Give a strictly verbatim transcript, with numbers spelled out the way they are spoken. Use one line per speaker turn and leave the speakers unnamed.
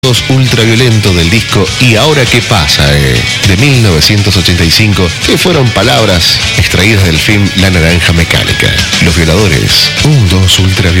Ultraviolento del disco ¿Y ahora qué pasa? Eh, de mil novecientos ochenta y cinco, que fueron palabras extraídas del film La Naranja Mecánica. Los Violadores, un dos ultraviolento.